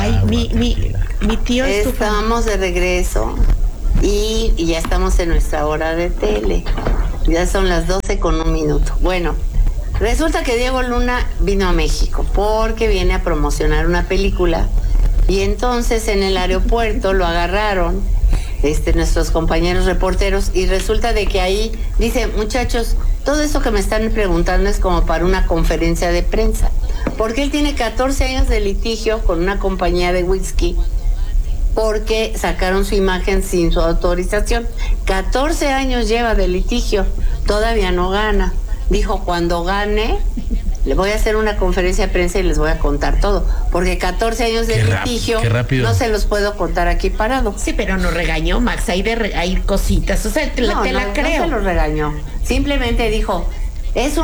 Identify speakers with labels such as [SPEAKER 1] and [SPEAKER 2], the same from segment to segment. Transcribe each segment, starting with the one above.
[SPEAKER 1] Ay, mi tío es tu fan.
[SPEAKER 2] Estamos de regreso y ya estamos en nuestra hora de tele. Ya son las 12:01. Bueno, resulta que Diego Luna vino a México porque viene a promocionar una película y entonces en el aeropuerto lo agarraron nuestros compañeros reporteros y resulta de que ahí dice, muchachos, todo eso que me están preguntando es como para una conferencia de prensa, porque él tiene 14 años de litigio con una compañía de whisky porque sacaron su imagen sin su autorización. 14 años lleva de litigio, todavía no gana. Dijo, cuando gane, le voy a hacer una conferencia de prensa y les voy a contar todo, porque 14 años de litigio no se los puedo contar aquí parado.
[SPEAKER 1] Sí, pero no regañó, Max, hay cositas, o sea, la creo.
[SPEAKER 2] No se los regañó, simplemente dijo, es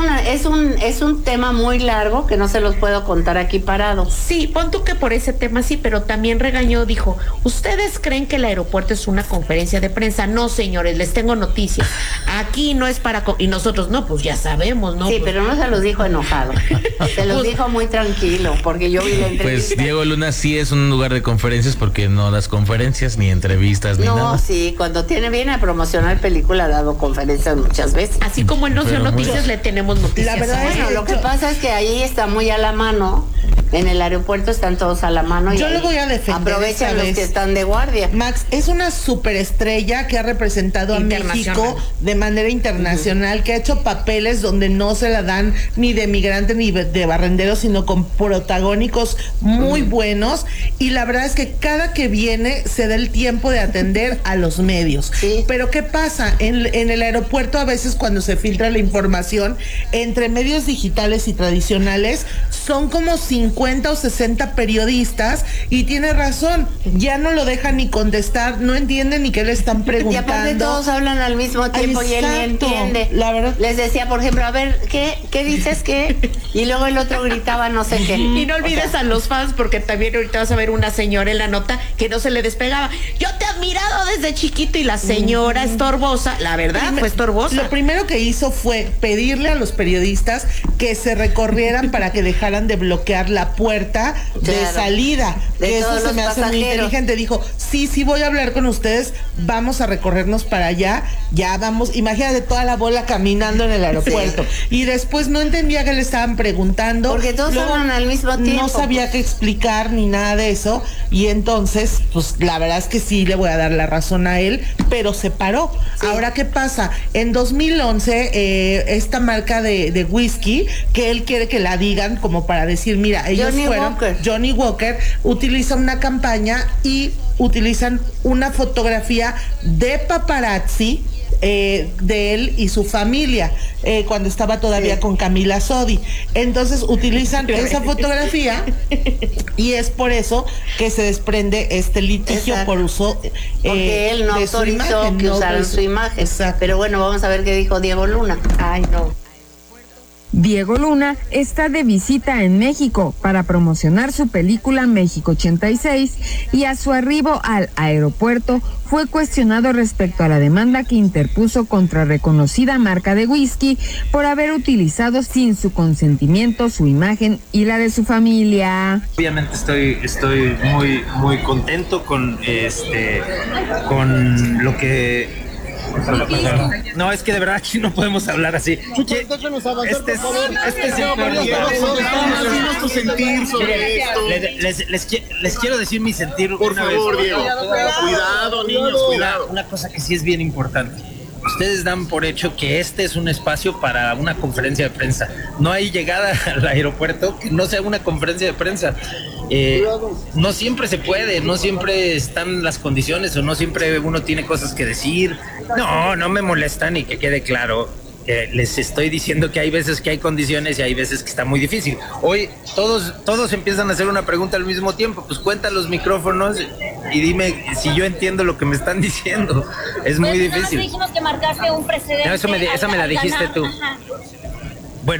[SPEAKER 2] un tema muy largo que no se los puedo contar aquí parado.
[SPEAKER 1] Sí, pon tú que por ese tema sí, pero también regañó, dijo, ¿ustedes creen que el aeropuerto es una conferencia de prensa? No, señores, les tengo noticias. Aquí no es para... Y nosotros, no, pues ya sabemos, ¿no?
[SPEAKER 2] Sí,
[SPEAKER 1] pues...
[SPEAKER 2] pero no se los dijo enojado. Se los dijo muy tranquilo, porque yo vi la entrevista.
[SPEAKER 3] Pues Diego Luna sí es un lugar de conferencias porque no das conferencias, ni entrevistas, ni nada.
[SPEAKER 2] No, sí, cuando viene a promocionar película ha dado conferencias muchas veces.
[SPEAKER 1] Así como en No Dio Noticias le tenemos noticias.
[SPEAKER 2] La verdad, bueno, lo que pasa es que ahí está muy a la mano. En el aeropuerto están todos a la mano.
[SPEAKER 4] Yo lo voy a defender.
[SPEAKER 2] Aprovechan los que están de guardia.
[SPEAKER 4] Max es una superestrella que ha representado a México de manera internacional, que ha hecho papeles donde no se la dan ni de migrante ni de barrendero, sino con protagónicos muy buenos. Y la verdad es que cada que viene se da el tiempo de atender a los medios.
[SPEAKER 2] Sí.
[SPEAKER 4] Pero ¿qué pasa? En el aeropuerto a veces cuando se filtra la información entre medios digitales y tradicionales son como 50 o 60 periodistas y tiene razón, ya no lo dejan ni contestar, no entienden ni qué le están preguntando.
[SPEAKER 2] Y aparte todos hablan al mismo tiempo. Exacto. Y él ni entiende.
[SPEAKER 4] La verdad.
[SPEAKER 2] Les decía, por ejemplo, a ver, ¿qué dices qué? Y luego el otro gritaba no sé qué.
[SPEAKER 1] Y no olvides a los fans, porque también ahorita vas a ver una señora en la nota que no se le despegaba. Yo te he admirado desde chiquito y la señora estorbosa, la verdad fue estorbosa.
[SPEAKER 4] Lo primero que hizo fue pedirle a los periodistas que se recorrieran para que dejaran de bloquear la puerta de salida.
[SPEAKER 2] De
[SPEAKER 4] eso se me hace muy inteligente. Dijo, sí, voy a hablar con ustedes, vamos a recorrernos para allá, ya vamos, imagínate toda la bola caminando en el aeropuerto. Sí. Y después no entendía qué le estaban preguntando.
[SPEAKER 2] Porque todos hablan al mismo tiempo.
[SPEAKER 4] No sabía qué explicar ni nada de eso. Y entonces, pues la verdad es que sí le voy a dar la razón a él, pero se paró. Sí. Ahora, ¿qué pasa? En 2011, esta marca de whisky, que él quiere que la digan como para decir, mira, ellos Johnny Walker utiliza una campaña y utilizan una fotografía de paparazzi de él y su familia cuando estaba todavía con Camila Sodi. Entonces utilizan esa fotografía y es por eso que se desprende este litigio. Exacto. Por uso
[SPEAKER 2] porque él no autorizó que usaran su imagen. Exacto. Pero bueno, vamos a ver qué dijo Diego Luna.
[SPEAKER 1] Ay, no.
[SPEAKER 5] Diego Luna está de visita en México para promocionar su película México 86 y a su arribo al aeropuerto fue cuestionado respecto a la demanda que interpuso contra reconocida marca de whisky por haber utilizado sin su consentimiento su imagen y la de su familia.
[SPEAKER 6] Obviamente estoy muy contento con lo que... No, es que de verdad aquí no podemos hablar así. Les quiero decir mi sentir.
[SPEAKER 7] Por favor, Diego. Cuidado, niños, cuidado.
[SPEAKER 6] Una cosa que sí es bien importante. Ustedes dan por hecho que este es un espacio para una conferencia de prensa. No hay llegada al aeropuerto que no sea una conferencia de prensa. No siempre se puede, no siempre están las condiciones o no siempre uno tiene cosas que decir. No me molestan y que quede claro. Les estoy diciendo que hay veces que hay condiciones y hay veces que está muy difícil. Hoy todos empiezan a hacer una pregunta al mismo tiempo. Pues cuenta los micrófonos y dime si yo entiendo lo que me están diciendo. Es muy difícil.
[SPEAKER 8] Dijimos que marcaste un precedente.
[SPEAKER 6] No, esa me la dijiste tú.
[SPEAKER 8] Ajá.
[SPEAKER 6] Bueno,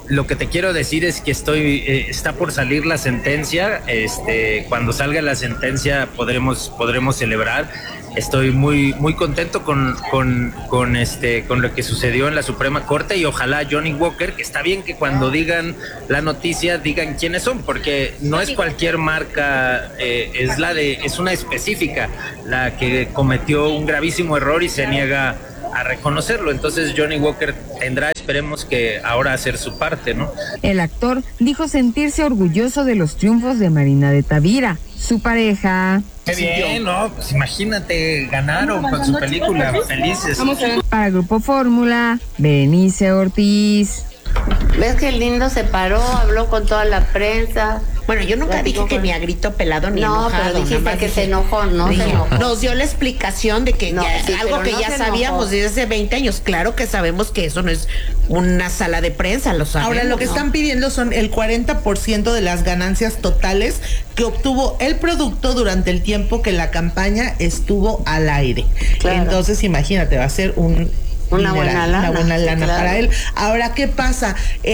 [SPEAKER 6] lo que te quiero decir es que está por salir la sentencia. Cuando salga la sentencia podremos celebrar. Estoy muy contento con lo que sucedió en la Suprema Corte, y ojalá Johnny Walker, que está bien que cuando digan la noticia digan quiénes son, porque no es cualquier marca, es una específica la que cometió un gravísimo error y se niega a reconocerlo. Entonces Johnny Walker tendrá, esperemos que ahora, hacer su parte, ¿no?
[SPEAKER 5] El actor dijo sentirse orgulloso de los triunfos de Marina de Tavira, su pareja.
[SPEAKER 6] Qué bien, ¿no? Pues imagínate, ganaron con su película, felices.
[SPEAKER 5] Para Grupo Fórmula, Berenice Ortiz.
[SPEAKER 2] ¿Ves qué lindo se paró? Habló con toda la prensa.
[SPEAKER 1] Bueno, yo nunca dije que ni a grito pelado ni enojado.
[SPEAKER 2] No, pero dijiste que se enojó, ¿no? Se enojó.
[SPEAKER 1] Nos dio la explicación de que algo que ya sabíamos desde hace 20 años. Claro que sabemos que eso no es una sala de prensa, lo sabemos.
[SPEAKER 4] Ahora, lo que están pidiendo son el 40% de las ganancias totales que obtuvo el producto durante el tiempo que la campaña estuvo al aire. Claro. Entonces, imagínate, va a ser una buena lana claro. Para él. Ahora, ¿qué pasa?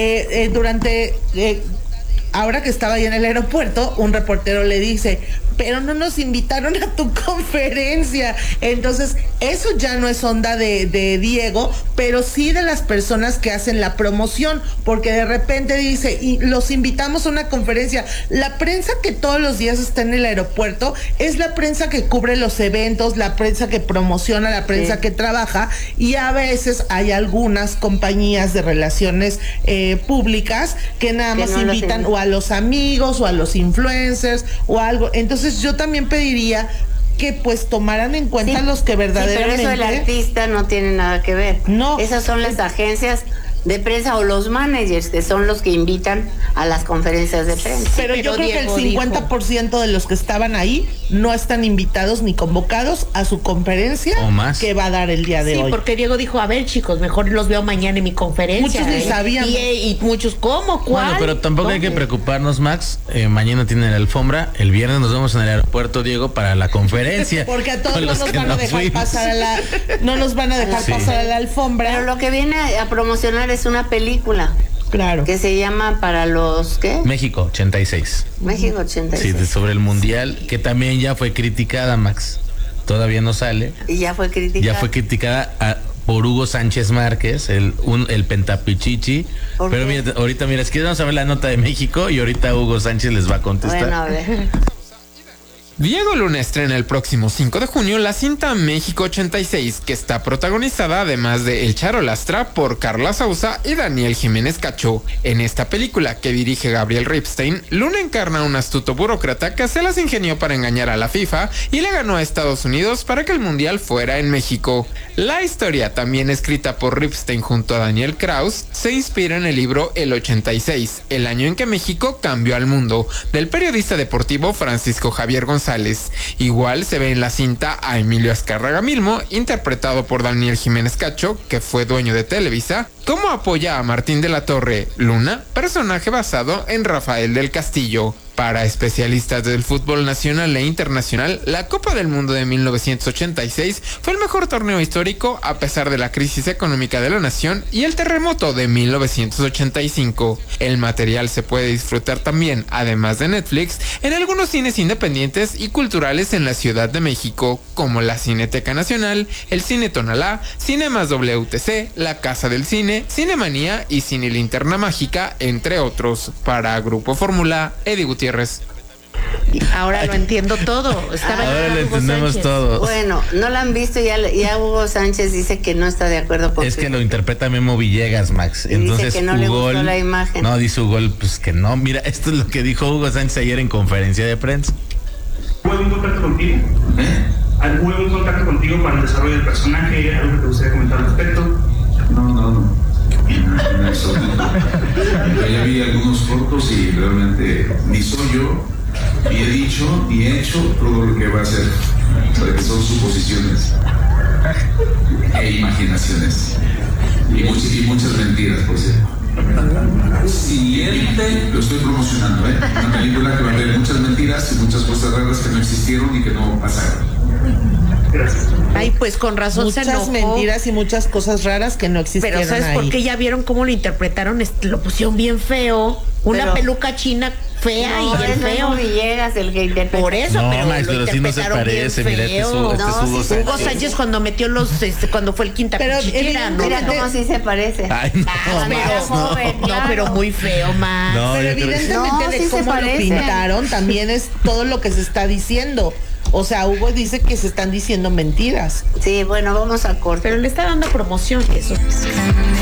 [SPEAKER 4] Ahora que estaba ahí en el aeropuerto, un reportero le dice, pero no nos invitaron a tu conferencia. Entonces, eso ya no es onda de Diego, pero sí de las personas que hacen la promoción, porque de repente dice, y los invitamos a una conferencia. La prensa que todos los días está en el aeropuerto es la prensa que cubre los eventos, la prensa que promociona, la prensa que trabaja, y a veces hay algunas compañías de relaciones públicas que nada más invitan o a los amigos o a los influencers o algo. Entonces yo también pediría que pues tomaran en cuenta los que verdaderamente...
[SPEAKER 2] pero eso del artista no tiene nada que ver.
[SPEAKER 4] No.
[SPEAKER 2] Esas son las agencias de prensa o los managers, que son los que invitan a las conferencias de prensa.
[SPEAKER 4] Pero yo creo Diego que el 50% de los que estaban ahí no están invitados ni convocados a su conferencia
[SPEAKER 3] o más
[SPEAKER 4] que va a dar el día de hoy.
[SPEAKER 1] Sí, porque Diego dijo, a ver, chicos, mejor los veo mañana en mi conferencia.
[SPEAKER 4] Muchos ni sabían.
[SPEAKER 1] Y muchos, ¿cómo? ¿Cuál?
[SPEAKER 3] Bueno, pero tampoco hay que preocuparnos, Max. Mañana tienen la alfombra. El viernes nos vemos en el aeropuerto, Diego, para la conferencia.
[SPEAKER 4] Porque a todos no nos van a dejar pasar pasar a la alfombra.
[SPEAKER 2] Pero lo que viene a promocionar es una película.
[SPEAKER 4] Claro.
[SPEAKER 2] Que se llama Para los, ¿qué?
[SPEAKER 3] México 86.
[SPEAKER 2] México 86.
[SPEAKER 3] Sí, sobre el Mundial, que también ya fue criticada, Max. Todavía no sale.
[SPEAKER 2] Y ya fue criticada.
[SPEAKER 3] Ya fue criticada por Hugo Sánchez Márquez, el pentapichichi. Pero mira, ahorita, es que vamos a ver la nota de México y ahorita Hugo Sánchez les va a contestar.
[SPEAKER 2] Bueno, a ver.
[SPEAKER 8] Diego Luna estrena el próximo 5 de junio la cinta México 86, que está protagonizada, además de El Charo Lastra, por Carla Sousa y Daniel Jiménez Cacho. En esta película, que dirige Gabriel Ripstein, Luna encarna a un astuto burócrata que se las ingenió para engañar a la FIFA y le ganó a Estados Unidos para que el Mundial fuera en México. La historia, también escrita por Ripstein junto a Daniel Kraus, se inspira en el libro El 86, el año en que México cambió al mundo, del periodista deportivo Francisco Javier González. Igual se ve en la cinta a Emilio Azcárraga Milmo, interpretado por Daniel Jiménez Cacho, que fue dueño de Televisa, como apoya a Martín de la Torre, Luna, personaje basado en Rafael del Castillo. Para especialistas del fútbol nacional e internacional, la Copa del Mundo de 1986 fue el mejor torneo histórico a pesar de la crisis económica de la nación y el terremoto de 1985. El material se puede disfrutar también, además de Netflix, en algunos cines independientes y culturales en la Ciudad de México, como la Cineteca Nacional, el Cine Tonalá, Cinemas WTC, la Casa del Cine, Cinemanía y Cine Linterna Mágica, entre otros. Para Grupo Fórmula, Eddie Gutiérrez.
[SPEAKER 1] Ahora lo entiendo todo.
[SPEAKER 3] Ahora lo entendemos todo.
[SPEAKER 2] Bueno, no la han visto, ya Hugo Sánchez dice que no está de acuerdo con...
[SPEAKER 3] Es que lo interpreta Memo Villegas, Max. Entonces,
[SPEAKER 2] dice que no le gustó la imagen.
[SPEAKER 3] No, dice Hugo, pues que no. Mira, esto es lo que dijo Hugo Sánchez ayer en conferencia de prensa.
[SPEAKER 9] ¿Hubo algún contacto contigo? ¿Hubo algún contacto contigo para el desarrollo del personaje? ¿Algo que te gustaría comentar al respecto?
[SPEAKER 10] No. En absoluto. Yo ya vi algunos cortos y realmente ni soy yo, ni he dicho, ni he hecho todo lo que va a hacer. Porque son suposiciones e imaginaciones. Y muchas mentiras, por cierto. Siguiente, lo estoy promocionando, una película que va a haber muchas mentiras y muchas cosas raras que no existieron y que no pasaron.
[SPEAKER 9] Gracias.
[SPEAKER 1] Ay, pues con razón se enojó.
[SPEAKER 4] Muchas mentiras y muchas cosas raras que no existieron.
[SPEAKER 1] Pero ¿sabes por qué? Ya vieron cómo lo interpretaron, lo pusieron bien feo. Una peluca china fea y el feo.
[SPEAKER 2] No, Villegas, el que interpreta.
[SPEAKER 1] Por eso,
[SPEAKER 3] No,
[SPEAKER 1] pero
[SPEAKER 3] Max,
[SPEAKER 1] lo
[SPEAKER 3] pero sí no se
[SPEAKER 1] interpretaron
[SPEAKER 3] parece.
[SPEAKER 1] bien
[SPEAKER 3] Mira,
[SPEAKER 1] feo.
[SPEAKER 3] Hugo
[SPEAKER 1] Sánchez cuando metió cuando fue el quinta cuchillera, ¿no?
[SPEAKER 2] Mira cómo sí se parece.
[SPEAKER 3] Ay, no,
[SPEAKER 1] No, pero muy feo, Max.
[SPEAKER 3] No,
[SPEAKER 4] Pero
[SPEAKER 3] yo creo que sí.
[SPEAKER 4] evidentemente
[SPEAKER 2] No,
[SPEAKER 4] de
[SPEAKER 2] sí se
[SPEAKER 4] cómo lo
[SPEAKER 2] parece.
[SPEAKER 4] pintaron también es todo lo que se está diciendo. O sea, Hugo dice que se están diciendo mentiras.
[SPEAKER 2] Sí, bueno, vamos a corte.
[SPEAKER 1] Pero le está dando promoción eso.